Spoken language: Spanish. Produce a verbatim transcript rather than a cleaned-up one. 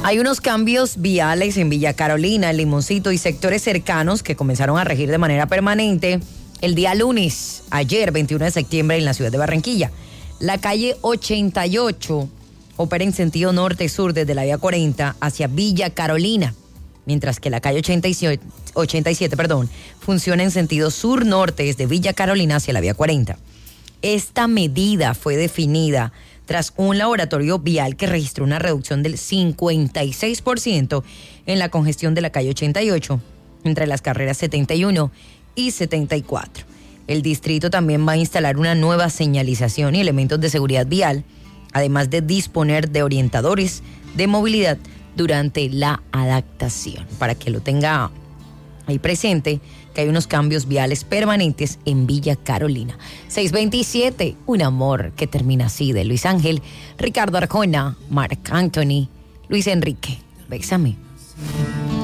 Hay unos cambios viales en Villa Carolina, El Limoncito y sectores cercanos que comenzaron a regir de manera permanente el día lunes, ayer, veintiuno de septiembre, en la ciudad de Barranquilla. La calle ochenta y ocho opera en sentido norte-sur desde la vía cuarenta hacia Villa Carolina, mientras que la calle ochenta y siete, ochenta y siete perdón, funciona en sentido sur-norte desde Villa Carolina hacia la vía cuarenta. Esta medida fue definida tras un laboratorio vial que registró una reducción del cincuenta y seis por ciento en la congestión de la calle ochenta y ocho entre las carreras setenta y uno y setenta y cuatro. El distrito también va a instalar una nueva señalización y elementos de seguridad vial, además de disponer de orientadores de movilidad durante la adaptación, para que lo tenga ahí presente, que hay unos cambios viales permanentes en Villa Carolina. seis veintisiete, Un amor que termina así, de Luis Ángel, Ricardo Arjona, Marc Anthony, Luis Enrique. Bésame.